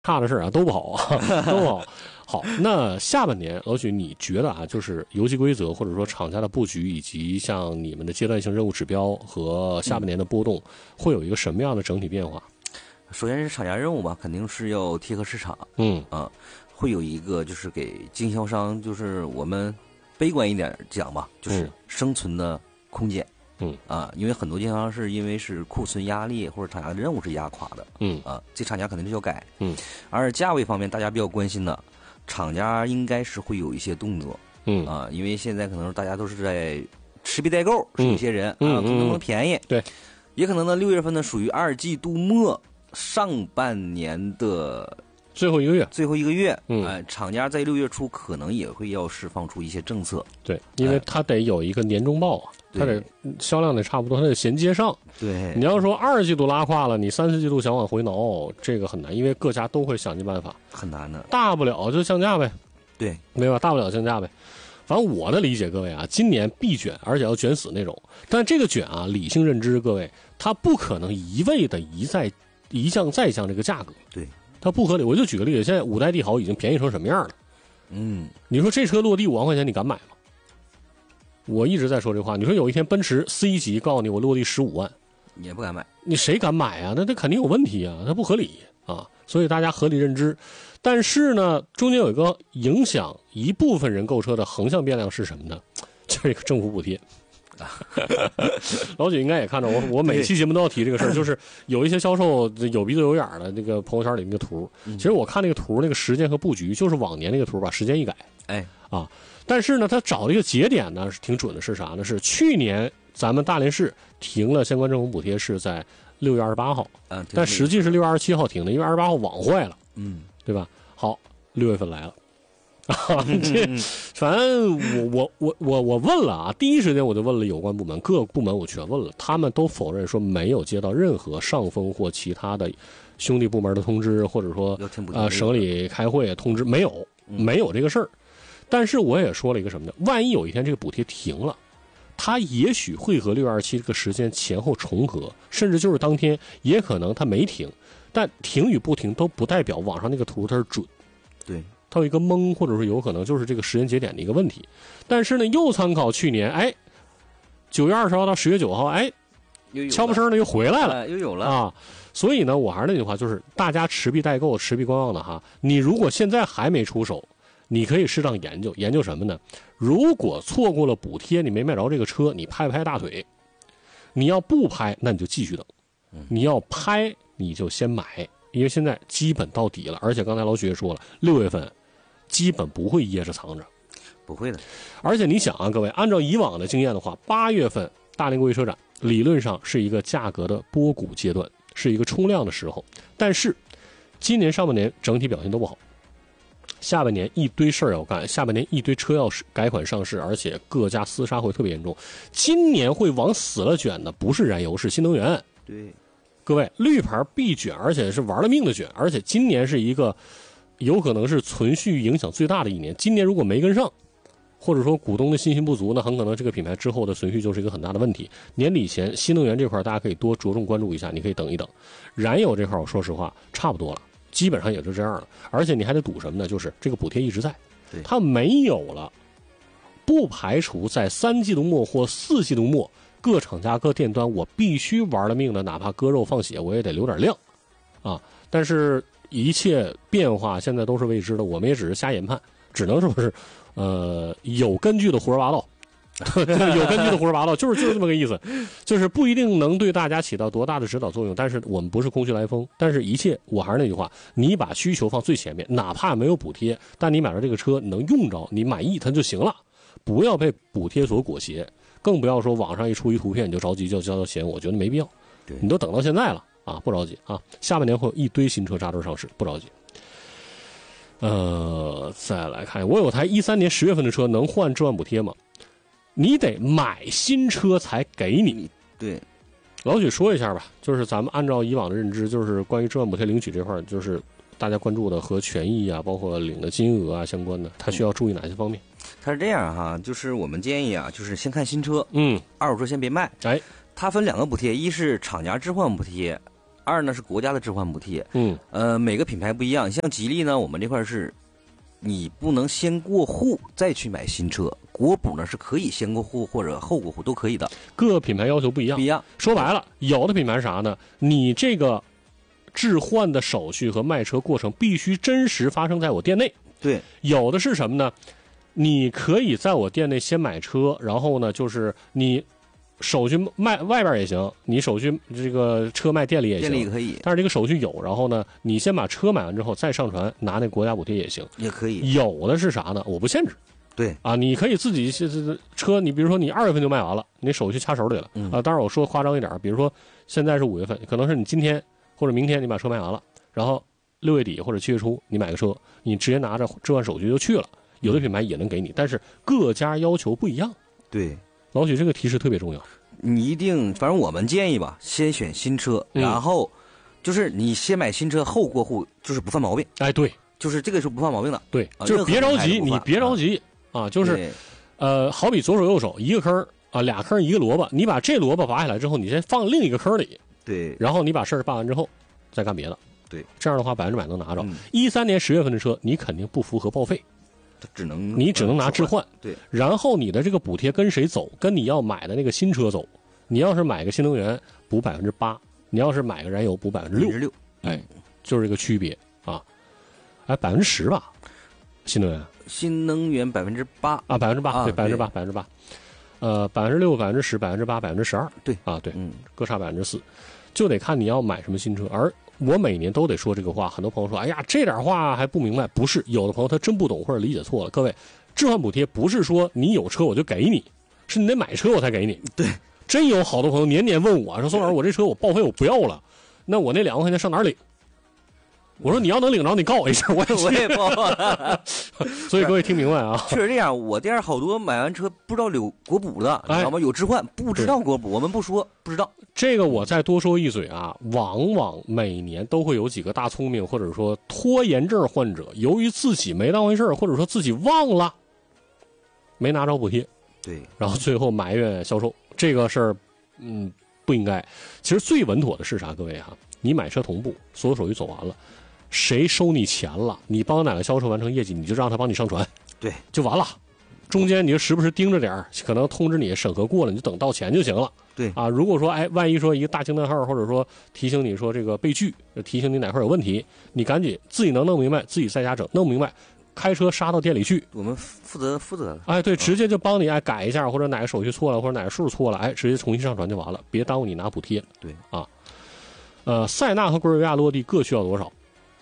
差的事啊都不好啊，都不好。好，那下半年老许你觉得啊，就是游戏规则或者说厂家的布局，以及像你们的阶段性任务指标和下半年的波动，会有一个什么样的整体变化？ 首先是厂家任务吧，肯定是要贴合市场，会有一个就是给经销商，就是我们悲观一点讲吧，就是生存的空间。因为很多经销商是因为是库存压力或者厂家的任务是压垮的，这厂家肯定是要改，而价位方面大家比较关心的，厂家应该是会有一些动作，因为现在可能大家都是在持币待购，是有些人能不能便宜， 对， 也可能呢6月份呢属于2季度末上半年的最后一个月， 厂家在6月初可能也会要释放出一些政策， 对，因为它得有一个年终报啊。它得销量得差不多，它得衔接上。 对， 你要说2季度拉胯了，你3、4季度想往回挠，这个很难，因为各家都会想尽办法， 很难的。 大不了就降价呗， 对， 对吧？大不了降价呗。反正我的理解，各位啊，今年必卷，而且要卷死那种。但这个卷啊，理性认知，各位，它不可能一味的一降再降这个价格， 对， 它不合理。我就举个例子，现在5代帝豪已经便宜成什么样了？你说这车落地5万块钱，你敢买吗？我一直在说这话，你说有一天奔驰 C 级告诉你我落地15万， 你也不敢买， 你谁敢买啊？那肯定有问题啊，它不合理啊。所以大家合理认知。但是呢，中间有一个影响一部分人购车的横向变量是什么呢？就是一个政府补贴。老许应该也看到我每期节目都要提这个事儿，就是有一些销售有鼻子有眼的那个朋友圈里那个图，其实我看那个图那个时间和布局就是往年那个图把时间一改，但是呢他找了一个节点呢是挺准的，是啥呢？是去年咱们大连市停了相关政府补贴是在6月28号，但实际是6月27号停的，因为28号网坏了，对吧？好，6月份来了。反正我问了啊，第一时间我就问了有关部门，各部门我全问了，他们都否认说没有接到任何上峰或其他的兄弟部门的通知，或者说省里开会通知，没有这个事儿。但是我也说了一个什么呢？万一有一天这个补贴停了，它也许会和6月27这个时间前后重合，甚至就是当天，也可能它没停。但停与不停都不代表网上那个图它是准， 对。 它有一个蒙，或者说有可能就是这个时间节点的一个问题。但是呢，又参考去年，9月20号到10月9号，悄不声的又回来了， 又有了啊。所以呢，我还是那句话，就是大家持币待购、持币观望的哈。你如果现在还没出手，你可以适当研究什么呢？如果错过了补贴，你没买着这个车，你拍拍大腿。你要不拍，那你就继续等；你要拍，你就先买。因为现在基本到底了，而且刚才老许也说了，6月份基本不会掖着藏着， 不会的。 而且你想啊，各位，按照以往的经验的话，8月份大连国际车展理论上是一个价格的波谷阶段，是一个冲量的时候。但是今年上半年整体表现都不好，下半年一堆事儿要干，下半年一堆车要改款上市，而且各家厮杀会特别严重。今年会往死了卷的不是燃油，是新能源。 对。 各位，绿牌必卷，而且是玩了命的卷，而且今年是一个有可能是存续影响最大的一年。今年如果没跟上，或者说股东的信心不足，那很可能这个品牌之后的存续就是一个很大的问题。年底前新能源这块大家可以多着重关注一下，你可以等一等。燃油这块我说实话差不多了，基本上也就这样了。而且你还得赌什么呢？就是这个补贴一直在，它没有了，不排除在3季度末或4季度末各厂家各店端我必须玩了命的，哪怕割肉放血我也得留点量啊！但是一切变化现在都是未知的，我们也只是瞎研判，只能说是有根据的胡说八道。有根据的胡说八道，就是这么个意思，就是不一定能对大家起到多大的指导作用，但是我们不是空穴来风。但是一切我还是那句话，你把需求放最前面，哪怕没有补贴，但你买到这个车你能用着，你满意它就行了，不要被补贴所裹挟。更不要说网上一出一图片你就着急就交钱，我觉得没必要。你都等到现在了啊，不着急啊。下半年会有一堆新车扎堆上市，不着急。再来看，我有台13年10月份的车，能换置换补贴吗？你得买新车才给你。 对， 老许说一下吧，就是咱们按照以往的认知，就是关于置换补贴领取这块，就是大家关注的和权益啊，包括领的金额啊相关的，它需要注意哪些方面？ 它是这样哈，就是我们建议啊，就是先看新车，二手车先别卖。 它分 2个补贴，一是厂家置换补贴， 二呢是国家的置换补贴。每个品牌不一样，像吉利呢，我们这块是，你不能先过户再去买新车。国补呢是可以先过户或者后过户都可以的， 各品牌要求不一样。 不一样。 说白了，有的品牌是啥呢？你这个置换的手续和卖车过程必须真实发生在我店内。 对。 有的是什么呢？你可以在我店内先买车，然后呢，就是你手续卖外边也行，你手续这个车卖店里也行， 店里可以。 但是这个手续有，然后呢，你先把车买完之后再上传拿那国家补贴也行， 也可以。 有的是啥呢？我不限制。 对啊，你可以自己车，你比如说你2月份就卖完了，你手续掐手里了啊。当然我说夸张一点，比如说现在是5月份，可能是你今天或者明天你把车卖完了，然后6月底或者7月初你买个车，你直接拿着置换手续就去了。有的品牌也能给你，但是各家要求不一样。 对， 老许这个提示特别重要。 你一定，反正我们建议吧，先选新车，然后就是你先买新车后过户，就是不犯毛病。 哎，对， 就是这个是不犯毛病的。 对，就是别着急，你别着急啊，就是好比左手右手一个坑啊，2坑一个萝卜，你把这萝卜拔下来之后，你先放另一个坑里。 对， 然后你把事儿办完之后再干别的。 对， 这样的话100%能拿着。13年10月份的车你肯定不符合报废，你只能拿置换。 对， 然后你的这个补贴跟谁走？跟你要买的那个新车走。你要是买个新能源补8%，你要是买个燃油补6%，哎，就是这个区别啊。哎，10%吧，新能源 8% 啊，8%对，8%，6%、10%、8%、12%， 对啊，对，各差4%，就得看你要买什么新车。而我每年都得说这个话，很多朋友说，哎呀，这点话还不明白？不是，有的朋友他真不懂或者理解错了。各位，置换补贴不是说你有车我就给你，是你得买车我才给你。 对， 真有好多朋友年年问我说，宋老师，我这车我报废我不要了，那我那2万块钱上哪儿领？我说你要能领着，你告我一声，我也报了。 所以各位听明白啊， 确实这样。我店好多买完车不知道有国补的，你知道吗？有置换不知道国补，我们不说不知道。 这个我再多说一嘴啊，往往每年都会有几个大聪明或者说拖延症患者，由于自己没当回事或者说自己忘了，没拿着补贴， 对， 然后最后埋怨销售这个事儿，不应该。其实最稳妥的是啥？各位哈，你买车同步，所有手续走完了。谁收你钱了？你帮哪个销售完成业绩，你就让他帮你上传， 对， 就完了。中间你就时不时盯着点，可能通知你审核过了，你就等到钱就行了。 对啊，如果说万一说一个大惊叹号，或者说提醒你说这个被拒，提醒你哪块有问题，你赶紧自己能弄明白，自己在家整，弄不明白，开车杀到店里去， 我们负责。 哎，对，直接就帮你改一下，或者哪个手续错了，或者哪个数错了，直接重新上传就完了，别耽误你拿补贴。 对啊，塞纳和圭尔维亚落地各需要多少？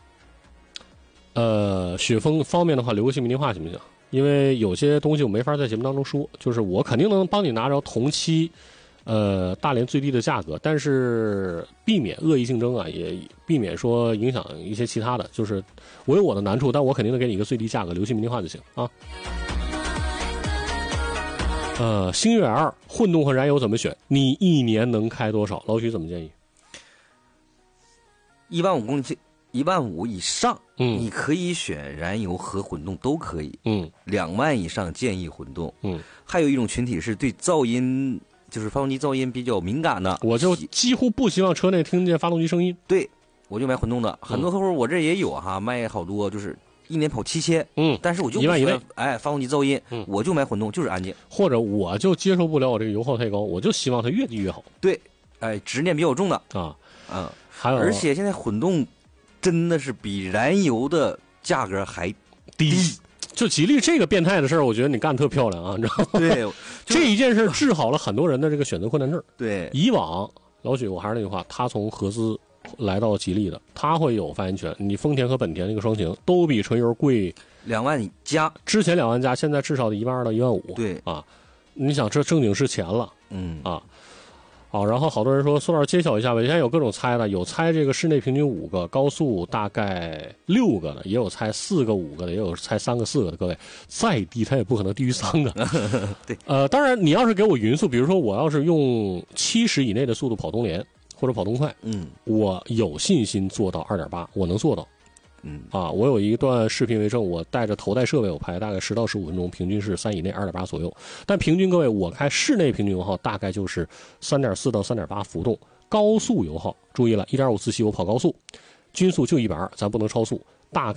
雪峰方面的话，留个姓名电话行不行？因为有些东西我没法在节目当中说，就是我肯定能帮你拿着同期，大连最低的价格，但是避免恶意竞争啊，也避免说影响一些其他的，就是我有我的难处，但我肯定能给你一个最低价格，留姓名电话就行啊。星越 L 混动和燃油怎么选？你一年能开多少？老许怎么建议 ？15000公里，15000以上，你可以选燃油和混动都可以，2万以上建议混动，还有一种群体是对噪音，就是发动机噪音比较敏感的， 我就几乎不希望车内听见发动机声音， 对，我就买混动的，很多客户我这也有哈，卖好多就是1年跑7000，但是我就 1万以内， 发动机噪音，我就买混动，就是安静， 或者我就接受不了我这个油耗太高，我就希望它越低越好， 对，执念比较重的还有， 而且现在混动真的是比燃油的价格还低。 就吉利这个变态的事儿，我觉得你干得特漂亮啊，你知道吗？ 对， 这一件事治好了很多人的这个选择困难症。 对， 以往老许我还是那句话，他从合资来到吉利的，他会有发言权。你丰田和本田那个双擎都比纯油贵 2万加， 之前2万加，现在至少得12000到15000。 对啊，你想这正经是钱了，好，然后好多人说苏老师揭晓一下吧，现在有各种猜的，有猜这个室内平均5个，高速大概6个的，也有猜4个5个的，也有猜3个4个的。各位再低它也不可能低于3个。 对， 当然你要是给我匀速，比如说我要是用70以内的速度跑东联或者跑东快，我有信心做到2.8，我能做到。我有一段视频为证，我带着头戴设备我拍大概10到15分钟，平均是3以内2.8左右。但平均各位，我开室内平均油耗大概就是3.4到3.8浮动， 高速油耗，注意了，1.5自吸油跑高速，均速就120，咱不能超速，大